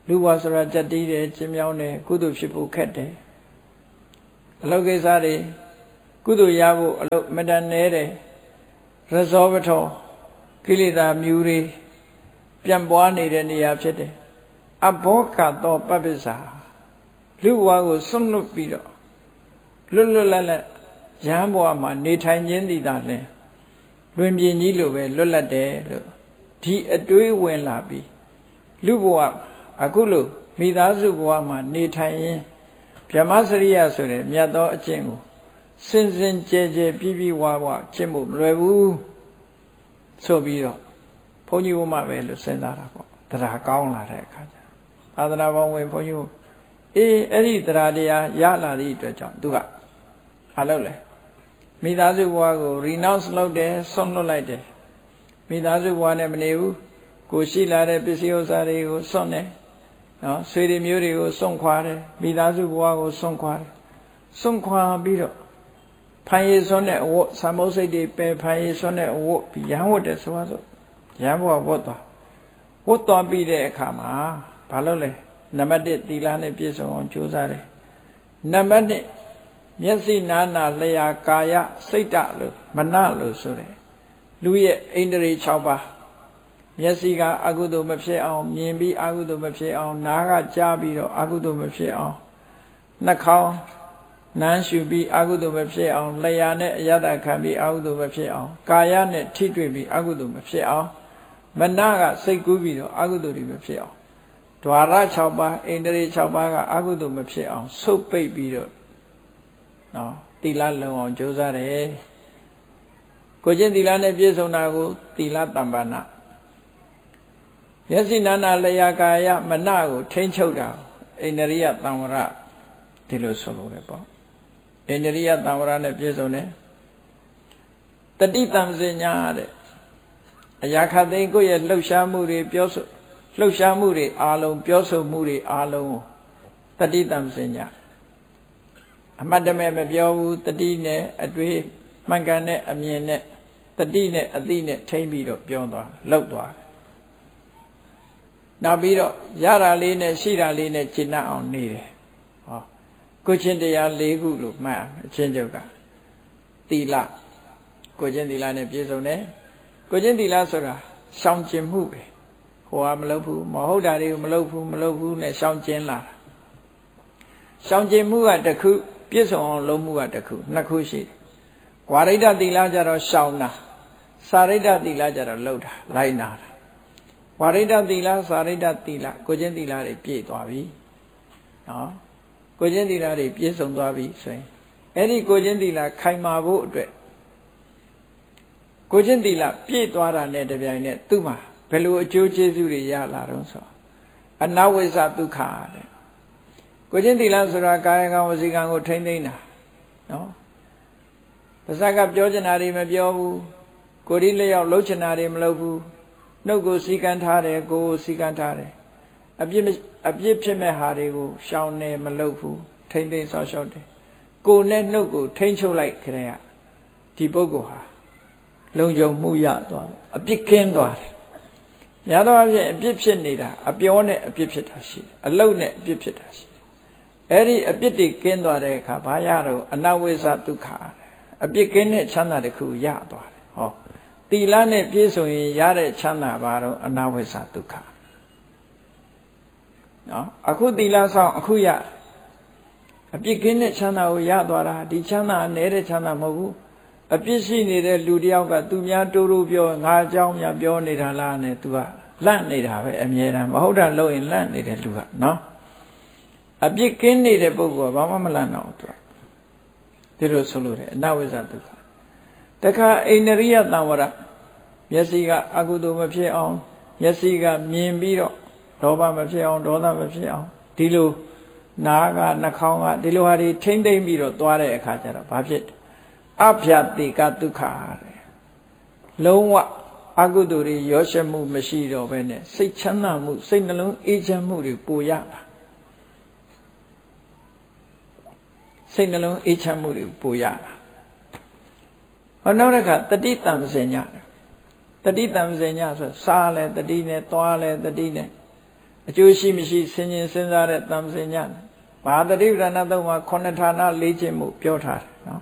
လူဘဝဆိုတာကြက်တီးတယ်ကျင်းမြောင်းတယ်ကုသိုလ်ဖြစ်ဖို့ခက်တယ်အလုပ်ကိစ္စတွေကုသိုလ်ရဖို့အလုပ်မတန်နေတယ်ရဇောပထောကိလေသာမြူတွေပြန်ပွားနေတဲ့နေရာဖြစ်တယ်အဘောကသောပပ္ပစ္စာလူဘဝကိုစွန့်လွတ်ပြီးတော့လွတ်လွတ်လပ်လပ်ရဟန်းဘဝမှာနေထိုင်ခြင်းသည်သာလျှင်လွင်ပြင်ကြီးလိုပဲလွတ်လပ်တယ်လို့ဒီအတွေးဝင်လာပြီးလူဘဝအခုလိုမိသားစုဘဝမှာနေထိုင်ရင်ဗြဟ္မစရိယဆိုတဲ့မြတ်သောအကျင့်ကိုစင်စင်ကြဲကြဲပြည့်ပြည့်ဝဝကျင့်ဖို့မလွယ်ဘူးဆိုပြီးတော့ဘုန်းကြီးဘုမပဲလို့စဉ်းစားတာပေါ့တရားကောင်းလာတဲ့အခါကျသာသနာ့ဘောင်ဝင်ဘုန်းကြီးအေးအဲ့ဒီတရားတရားရလာသည့်အတွက်ကြောင့်သူကမလုပ်လဲမိသားစုဘဝကို renounce လုပ်တယ်ဆွန့်လွတ်လိုက်တယ်မိသားစုဘဝနဲ့မနေဘူးကိုရှိလာတဲ့ပစ္စည်းဥစ္စာတွေကိုဆွန့်တယ်နော်ဆွေတွေမျိုးတွေကိုစွန့်ခွာတယ်မိသားစုဘဝကိုစွန့်ခွာတယ်စွန့်ခွာပြီးတော့ဖန်ရည်စွန့်တဲ့အဝတ်သံမုတ်စိတ်တွေပယ်ဖန်ရည်စွန့်တဲ့အဝတ်ပြီးရဟန်းဝတ်တယ်ဆိုပါစို့ရဟန်းဘဝဝတ်သွားဝတ်သွားပြီးတဲ့အခါမှာဘာလုပ်လဲနံပါတ်တစ်သီလနဲ့ပြည့်စုံအောင်ကြိုးစားတယ်နံပါတ်နှစ်မျက်စိနာနာလျာကာယစိတ်တလို့မနလို့ဆိုတယ်လူရဲ့ဣန္ဒြေ၆ပါးမျက်စိကအကုသိုလ်မဖြစ်အောင်မြင်ပြီးအကုသိုလ်မဖြစ်အောင်နားကကြားပြီးတော့အကုသိုလ်မဖြစ်အောင်နှာခေါင်းနမ်းရှုပြီးအကုသိုလ်မဖြစ်အောင်လျှာနဲ့အယတ္တခံပြီးအကုသိုလ်မဖြစ်အောင်ကာယနဲ့ထိတွေ့ပြီးအကုသိုလ်မဖြစ်အောင်မနကစိတ်ကူးပြီးတော့အကုသိုလ်တွေမဖြစ်အောင်ဓဝါရ၆ပါးဣန္ဒြေ၆ပါးကအကုသိုလ်မဖြစ်အောင်ဆုတ်ပိတ်ပြီးတော့နော်သီလလုံအောင်ကြိုးစားတယ်ကိုချင်းသီလနဲ့ပြည့်စုံတာကိုသီလတမ္ပနာမျက်စိနာနာလျာကာယမနကိုထိမ့်ချုပ်တာအိန္ဒြိယသံဝရဒီလိုဆိုလို့ရပေါ့အိန္ဒြိယသံဝရနဲ့ပြည့်စုံတယ်တတိတံစဉ္ညာတဲ့အရာခသိကိုယ့်ရဲ့လှုပ်ရှားမှုတွေပြောဆိုလှုပ်ရှားမှုတွေအားလုံးပြောဆိုမှုတွေအားလုံးတတိတံစဉ္ညာအမှတ်တမဲ့မပြောဘူးတတိနဲ့အတွေ့မှန်ကန်တဲ့အမြင်နဲ့တတိနဲ့အသိနဲ့ထိမ့်ပြီးတော့ပြောသွားလှုပ်သွားနောက်ပြီးတော့ရတာလေးနဲ့ရှိတာလေးနဲ့ကျင့်အောင်နေတယ်ဟောကိုချင်းတရား၄ခုလို့မှတ်အချင်းချုပ်ကသီလကိုချင်းသီလနဲ့ပြည့်စုံတယ်ကိုချင်းသီလဆိုတာရှောင်ကျင်မှုပဲဟိုကမလုပ်ဘူးမဟုတ်တာတွေကိုမလုပ်ဘူးမလုပ်ဘူးနဲ့ရှောင်ကျင်လာတာရှောင်ကျင်မှုကတစ်ခုပြည့်စုံအောင်လုပ်မှုကတစ်ခုနှစ်ခုရှိတယ်ဝါရိတ္တသီလကြတော့ရှောင်တာစာရိတ္တသီလကြတော့လှုပ်တာလိုက်နာတာဝါရိတ္တသီလစာရိတ္တသီလကိုချင်းသီလတွေပြည့်သွားပြီနော်ကိုချင်းသီလတွေပြည့်စုံသွားပြီဆိုရင်အဲ့ဒီကိုချင်းသီလခိုင်မာဖို့အတွက်ကိုချင်းသီလပြည့်သွားတာနဲ့တပြိုင်နက်သူ့မှာဘယ်လိုအကျိုးကျေးဇူးတွေရလာတော့ဆိုအနဝိဇ္ဇဒုက္ခတဲ့ကိုချင်းသီလဆိုတာကာယကံဝစီကံကိုထိမ့်သိမ့်တာနော်ပါဇက်ကပြောချင်တာတွေမပြောဘူးကိုယ်ဒီလျောက်လှုပ်ချင်တာတွေမလုပ်ဘူးနှုတ်ကိုစီကံထားတယ်ကိုယ်ကိုစီကံထားတယ်အပြစ်အပြစ်ဖြစ်မဲ့ဟာတွေကိုရှောင်နေမလုပ်ဘူးထိမ့်သိမ့်ဆောက်ရှောက်တယ်ကိုယ်နဲ့နှုတ်ကိုထိမ့်ချုပ်လိုက်ခရဲဒီပုဂ္ဂိုလ်ဟာလုံခြုံမှုရသွားတယ်အပြစ်ကင်းသွားတယ်များသောအားဖြင့်အပြစ်ဖြစ်နေတာအပြောနဲ့အပြစ်ဖြစ်တာရှိတယ်အလုပ်နဲ့အပြစ်ဖြစ်တာရှိတယ်အဲ့ဒီအပြစ်တွေကင်းသွားတဲ့အခါဘာရတော့အနဝိဇ္ဇဒုက္ခအပြစ်ကင်းတဲ့ချမ်းသာတစ်ခုရသွားတယ်ဟောသီလနဲ့ပြည့်စုံရင်ရတဲ့ချမ်းသာပါတော့အနဝိဇ္ဇဒုက္ခနော်အခုသီလဆောင်အခုရအပြစ်ကင်းတဲ့ချမ်းသာကိုရသွားတာဒီချမ်းသာနဲ့တဲ့ချမ်းသာမဟုတ်ဘူးအပြစ်ရှိနေတဲ့လူတယောက်ကသူများတိုးတိုးပြောငါအကြောင်းများပြောနေတာလားနဲ့ तू ကလန့်နေတာပဲအမြဲတမ်းမဟုတ်တာလို့ရင်လန့်နေတဲ့လူကနော်အပြစ်ကင်းနေတဲ့ပုဂ္ဂိုလ်ကဘာမှမလန့်တော့သူဒီလိုဆိုလို့တယ်အနဝိဇ္ဇဒုက္ခတခါအိန္ဒြိယသံဝရမျက်စိကအကုသိုလ်မဖြစ်အောင်မျက်စိကမြင်ပြီးတော့လောဘမဖြစ်အောင်ဒေါသမဖြစ်အောင်ဒီလိုနားကနှာခေါင်းကဒီလိုဟာတွေထိမ့်သိမ့်ပြီးတော့သွားတဲ့အခါကျတော့ဘာဖြစ်အဖျာတိကဒုက္ခတဲ့လုံးဝအကုသိုလ်တွေရောရှက်မှုမရှိတော့ဘဲနဲ့စိတ်ချမ်းသာမှုစိတ်နှလုံးအေးချမ်းမှုတွေပိုရတာစိတ်နှလုံးအေးချမ်းမှုတွေပိုရတာဟောနောက်တစ်ခါတတိတံပစဉ္ညာတတိတံပစဉ္ညာဆိုစားလဲတတိနဲ့သွားလဲတတိနဲ့အကျိုးရှိမရှိဆင်ခြင်စဉ်းစားတဲ့တမ္ပစဉ္ညာဘာတတိပဌာနာသုံးပါးခုနှစ်ဌာနလေ့ကျင့်မှုပြောထားတယ်နော်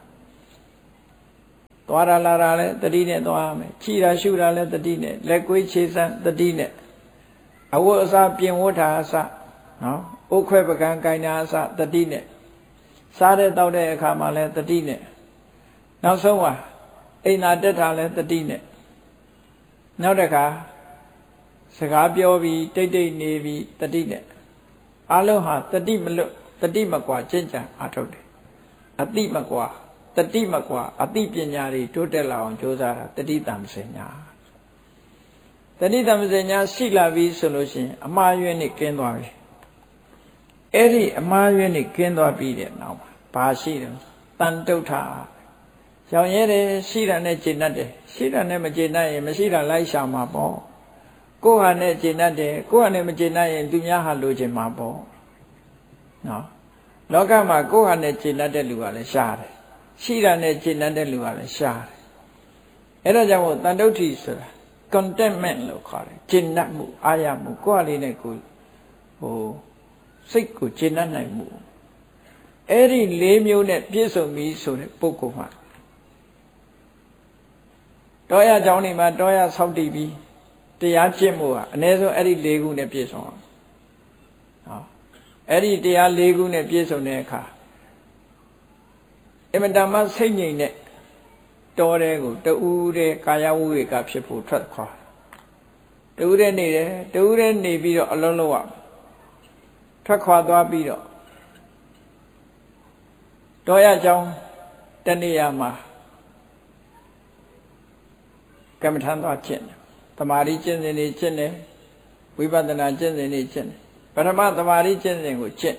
သွားရလာတာလည်းတတိနဲ့သွားရမယ်ခြိတာရှုတာလည်းတတိနဲ့လက်ကွေးခြေစမ်းတတိနဲ့အဝတ်အစားပြင်ဝတ်တာအစနော်ဥခွဲပကံကိုင်တာအစတတိနဲ့စားတဲ့တောက်တဲ့အခါမှာလည်းတတိနဲ့နောက်ဆုံးကအိမ်သာတက်တာလည်းတတိနဲ့နောက်တစ်ခါစကားပြောပြီးတိတ်တိတ်နေပြီးတတိနဲ့အလုံးဟာတတိမလွတ်တတိမကွာကျင့်ကြံအားထုတ်တယ်အတိမကွာတတိမကွာအတိပညာတွေတိုးတက်လာအောင်ကြိုးစားတာတတိတမ္ပစဉ္ညာတတိတမ္ပစဉ္ညာရှိလာပြီဆိုလို့ရှိရင်အမှားယွင်းနေကင်းသွားပြီအဲ့ဒီအမှားယွင်းနေကင်းသွားပြီးတဲ့နောက်မှာဘာရှိတယ်တန်တုဋ္ဌရောင်ရဲတယ်ရှိတာနဲ့ကျင့်တတ်တယ်ရှိတာနဲ့မကျင့်တတ်ရင်မရှိတာလိုက်ရှာမှာပေါ့ကိုယ်ဟာနဲ့ကျင့်တတ်တယ်ကိုယ်ဟာနဲ့မကျင့်တတ်ရင်သူများဟာလိုချင်မှာပေါ့နော်လောကမှာကိုယ်ဟာနဲ့ကျင့်တတ်တဲ့လူကလည်းရှားတယ်ရှိတာနဲ့ကျင့်တတ်တဲ့လူကလည်းရှားတယ်အဲ့ဒါကြောင့်မို့တန်တုဋ္ဌိဆိုတာ contentment လို့ခေါ်တယ်ကျင့်တတ်မှုအာရမှုကိုယ်ဟာလေးနဲ့ကိုယ်ဟိုစိတ်ကိုကျင့်တတ်နိုင်မှုအဲ့ဒီလေးမျိုးနဲ့ပြည့်စုံပြီဆိုတဲ့ပုဂ္ဂိုလ်မှာတောရเจ้าနေမှာတောရဆောက်တည်ပြီးတရားကျင့်မှုဟာအ ਨੇ ဆုံးအဲ့ဒီ၄ခုနဲ့ပြည့်စုံအောင်ဟောအဲ့ဒီတရား၄ခုနဲ့ပြည့်စုံတဲ့အခါအမတမစိတ်ငြိမ်တဲ့တောတဲ့ကိုတူးတဲ့ကာယဝိဝေကဖြစ်ဖို့ထွက်ခွာတူးတဲ့နေတယ်တူးတဲ့နေပြီးတော့အလုံးလုံးရထွက်ခွာသွားပြီးတော့တောရเจ้าတဏှာမှာကမ္မထံသွားကျင့်တယ်သမာဓိကျင့်စဉ်တွေကျင့်တယ်ဝိပဿနာကျင့်စဉ်တွေကျင့်တယ်ပထမသမာဓိကျင့်စဉ်ကိုကျင့်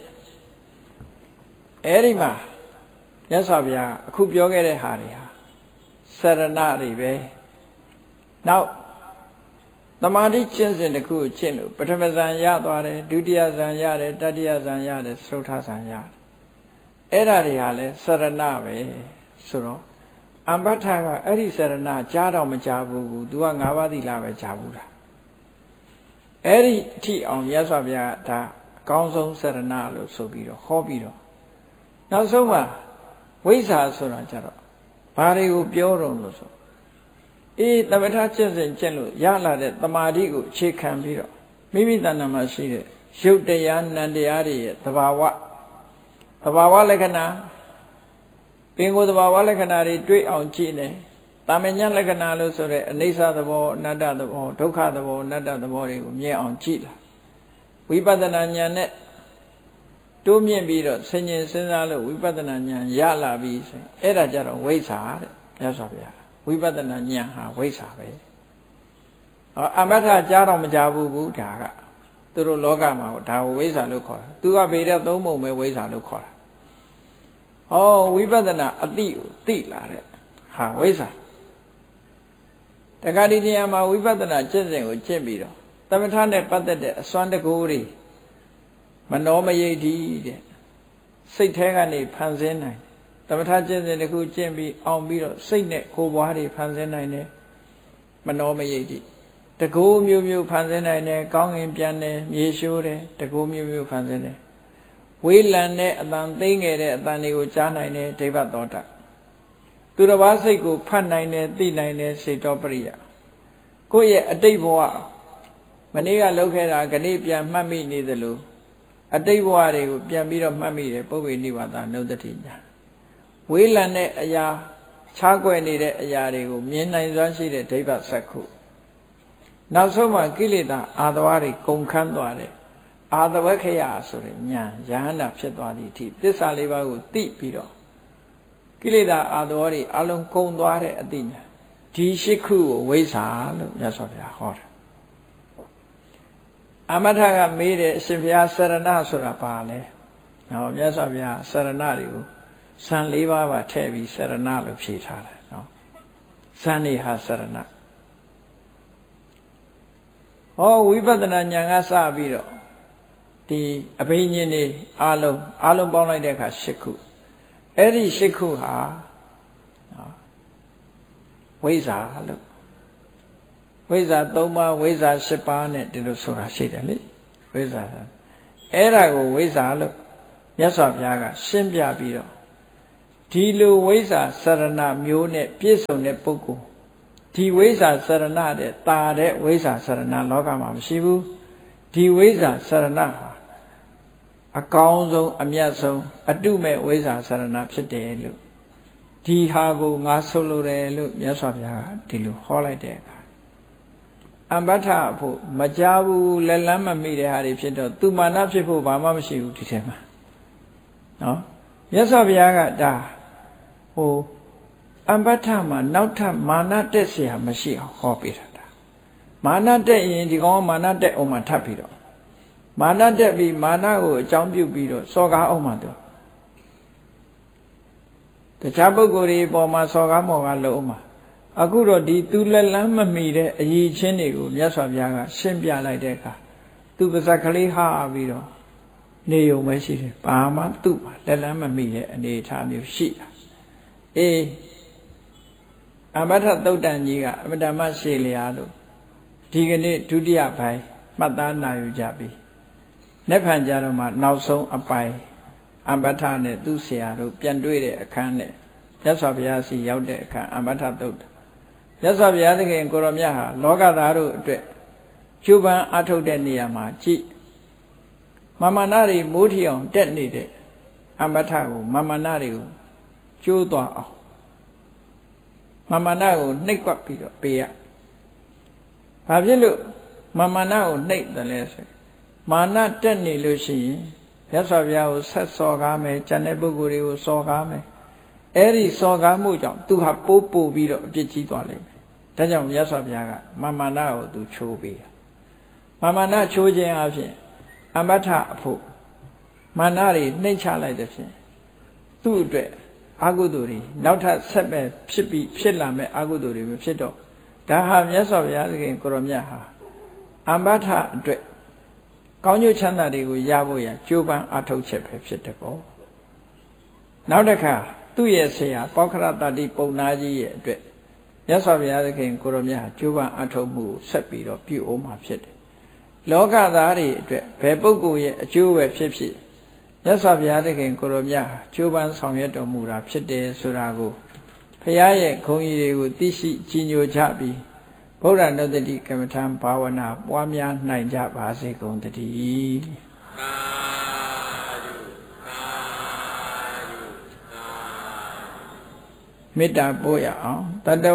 အဲဒီမှာမြတ်စွာဘုရားအခုပြောခဲ့တဲ့ဟာတွေဟာစရဏတွေပဲနောက်သမာဓိကျင့်စဉ်တစ်ခုကိုကျင့်လို့ပထမဇန်ရသွားတယ်ဒုတိယဇန်ရတယ်တတိယဇန်ရတယ်သုထဇန်ရတယ်အဲ့ဒါတွေဟာလဲစရဏပဲဆိုတော့အမ္ပထကအဲ့ဒီစရဏကြားတော့မကြားဘူးကူ तू က၅ပါးသီလပဲကြားဘူးလားအဲ့ဒီအထိအောင်ရသော်ဗျာဒါအကောင်းဆုံးစရဏလို့ဆိုပြီးတော့ဟောပြီးတော့နောက်ဆုံးမှာဝိဇ္ဇာဆိုတာကြတော့ဘာတွေကိုပြောတော့လို့ဆိုအေးသမထကျင့်စဉ်ကျင့်လို့ရလာတဲ့တမာတိကိုအခြေခံပြီးတော့မိမိတဏ္ဍာမှာရှိတဲ့ရုပ်တရားနံတရားတွေရဲ့သဘာဝသဘာဝလက္ခဏာပင်ကိုယ်သဘာဝလက္ခဏာတွေတွေ့အောင်ကြည့်နေတာမညာလက္ခဏာလို့ဆိုတဲ့အနိစ္စသဘောအနတ္တသဘောဒုက္ခသဘောအနတ္တသဘောတွေကိုမြင်အောင်ကြည့်လာဝိပဿနာဉာဏ်နဲ့တိုးမြင့်ပြီးတော့ဆင်ញင်စဉ်းစားလို့ဝိပဿနာဉာဏ်ရလာပြီဆိုရင်အဲ့ဒါကြတော့ဝိဇ္ဇာတဲ့မြတ်စွာဘုရားဝိပဿနာဉာဏ်ဟာဝိဇ္ဇာပဲဟောအမထကြားတော့မကြားဘူးဘူးဒါကသူတို့လောကမှာဒါကိုဝိဇ္ဇာလို့ခေါ်တာသူကဗေဒသုံးပုံပဲဝိဇ္ဇာလို့ခေါ်တာဟောဝိပဿနာအတိကိုသိလာတဲ့ဟာဝိဇ္ဇာတခါဒီနေရာမှာဝိပဿနာကျင့်စဉ်ကိုကျင့်ပြီးတော့သမထနဲ့ပတ်သက်တဲ့အစွမ်းတကူတွေမနောမယိတ်ဒီတဲ့စိတ်แท้ကနေဖန်ဆင်းနိုင်သမထကျင့်စဉ်တစ်ခုကျင့်ပြီးအောင်ပြီးတော့စိတ်နဲ့ကိုယ်ပွားတွေဖန်ဆင်းနိုင်တယ်မနောမယိတ်ဒီတကူမျိုးမျိုးဖန်ဆင်းနိုင်တယ်ကောင်းငင်ပြန်တယ်မြေရှိုးတယ်တကူမျိုးမျိုးဖန်ဆင်းတယ်ဝေးလံတဲ့အတန်သိငယ်တဲ့အတန်တွေကိုကြားနိုင်တယ်ဒိဗ္ဗသောတာသူတစ်ပါးစိတ်ကိုဖတ်နိုင်တယ်သိနိုင်တယ်စေတောပရိယကိုယ့်ရဲ့အတိတ်ဘဝမနေ့ကလုပ်ခဲ့တာခဏပြန်မှတ်မိနေသလိုအတိတ်ဘဝတွေကိုပြန်ပြီးတော့မှတ်မိတယ်ပုဗ္ဗေနိဝါဒနုဒ္ဒတိညာဝေးလံတဲ့အရာခြားကွယ်နေတဲ့အရာတွေကိုမြင်နိုင်စွမ်းရှိတဲ့ဒိဗ္ဗစက္ခုနောက်ဆုံးမှကိလေသာအာသဝါတွေကုန်ခန်းသွားတယ်အာသဝခယဆိုတဲ့ဉာဏ်ယဟန္တာဖြစ်သွားသည့်အထိသစ္စာလေးပါးကိုသိပြီးတော့ကိလေသာအာသဝါတွေအလုံးကုန်သွားတဲ့အသိဉာဏ်ဒီရှိခုကိုဝိဇ္ဇာလို့မြတ်စွာဘုရားဟောတာအမထကမေးတယ်အရှင်ဘုရားစရဏဆိုတာဘာလဲဟောမြတ်စွာဘုရားစရဏတွေကိုဇန်၄ပါးပါထည့်ပြီးစရဏလို့ဖြေထားတယ်နော်ဇန်နေဟာစရဏဟောဝိပဿနာဉာဏ်ကစပြီးတော့ဒီအဘိညာဉ်တွေအလုံးအလုံးပေါင်းလိုက်တဲ့အခါ၈ခုအဲ့ဒီ၈ခုဟာဝိဇ္ဇာလို့ဝိဇ္ဇာ၃ပါးဝိဇ္ဇာ၈ပါးနဲ့ဒီလိုဆိုတာရှိတယ်လေဝိဇ္ဇာအဲ့ဒါကိုဝိဇ္ဇာလို့မြတ်စွာဘုရားကရှင်းပြပြီးတော့ဒီလိုဝိဇ္ဇာစရဏမျိုးနဲ့ပြည့်စုံတဲ့ပုဂ္ဂိုလ်ဒီဝိဇ္ဇာစရဏတဲ့တာတဲ့ဝိဇ္ဇာစရဏလောကမှာမရှိဘူးဒီဝိဇ္ဇာစရဏဟာအကောင်းဆုံးအမြတ်ဆုံးအတုမဲ့ဝိဇ္ဇာစရဏဖြစ်တယ်လို့ဒီဟာကိုငါဆိုလိုတယ်လို့မြတ်စွာဘုရားကဒီလိုဟောလိုက်တဲ့အခါအမ္ပထဖို့မကြဘူးလက်လန်းမမိတဲ့ဟာတွေဖြစ်တော့သူမာနဖြစ်ဖို့ဘာမှမရှိဘူးဒီထဲမှာနော်မြတ်စွာဘုရားကဒါဟိုအမ္ပထမှာနောက်ထပ်မာနတက်เสียမရှိအောင်ဟောပေးတာဒါမာနတက်ရင်ဒီကောင်ကမာနတက်အောင်မှထပ်ပြီးတော့မာနတက်ပြီးမာနကိုအကြောင်းပြုပြီးတော့စော်ကားအောင်မှတော့တခြားပုဂ္ဂိုလ်တွေပေါ်မှာစော်ကားမော်ကားလုပ်အောင်မှအခုတော့ဒီသူလက်လန်းမမီတဲ့အရေးချင်းတွေကိုမြတ်စွာဘုရားကရှင်းပြလိုက်တဲ့အခါသူပါဇက်ကလေးဟာပြီးတော့နေုံပဲရှိတယ်ဘာမှသူ့မှာလက်လန်းမမီတဲ့အနေအထားမျိုးရှိတာအေးအမ္ပထသုတ်တန်ကြီးကအမတ္တမရှိလျာလို့ဒီကနေ့ဒုတိယပိုင်းမှတ်သားနိုင်ယူကြပြီနေ့ဖန်ကြတော့မှနောက်ဆုံးအပိုင်းအမ္ပထနဲ့သူ့ဆရာတို့ပြန်တွေ့တဲ့အခန်းနဲ့မြတ်စွာဘုရားစီရောက်တဲ့အခါအမ္ပထသုတ်မြတ်စွာဘုရားသခင်ကိုရောမြတ်ဟာလောကသားတို့အတွက်ကျူပန်းအထုတ်တဲ့နေရာမှာကြည်မမနာတွေမိုးထီအောင်တက်နေတဲ့အမ္ပထကိုမမနာတွေကိုကျိုးသွားအောင်မမနာကိုနှိပ်ကွက်ပြီးတော့ပေးရဘာဖြစ်လို့မမနာကိုနှိပ်တယ်လဲဆိုမာနတက်နေလို့ရှိရင်မြတ်စွာဘုရားကိုဆက်စော်ကားမယ်ကျန်တဲ့ပုဂ္ဂိုလ်တွေကိုစော်ကားမယ်အဲ့ဒီစော်ကားမှုကြောင့်သူဟာပိုးပို့ပြီးတော့အပြစ်ကြီးသွားလိမ့်မယ်ဒါကြောင့်မြတ်စွာဘုရားကမမနာကိုသူချိုးပေးမမနာချိုးခြင်းအပြင်အမ္ပထအဖို့မာနတွေနှိမ့်ချလိုက်တဲ့ဖြင့်သူ့အတွက်အာဟုတုတွေနောက်ထပ်ဆက်ပဲဖြစ်ပြီးဖြစ်လာမဲ့အာဟုတုတွေမဖြစ်တော့ဒါဟာမြတ်စွာဘုရားသခင်ကိုရောမြတ်ဟာအမ္ပထအတွက်ကောင်းကျိုးချမ်းသာတွေကိုရဖို့ရကြိုးပမ်းအထောက်ချက်ပဲဖြစ်တယ်ပေါ့နောက်တစ်ခါသူ့ရဲ့ဆရာပေါခရတတိပုံနာကြီးရဲ့အတွက်မြတ်စွာဘုရားသခင်ကိုရောမြတ်ဟာကြိုးပမ်းအထောက်မှုကိုဆက်ပြီးတော့ပြုအောင်မှာဖြစ်တယ်လောကသားတွေအတွက်ဘယ်ပုဂ္ဂိုလ်ရဲ့အကျိုးပဲဖြစ်ဖြစ်မြတ်စွာဘုရားသခင်ကိုရောမြတ်ဟာကြိုးပမ်းဆောင်ရွက်တော်မူတာဖြစ်တယ်ဆိုတာကိုဘုရားရဲ့ဂုဏ်ကြီးတွေကိုသိရှိကြီးညိုကြပြီးဗုဒ္ဓနုတ္တိကမ္မထံဘာဝနာပွားများနိုင်ကြပါစေကုန်သတည်းမေတ္တာပို့ရအောင်တတ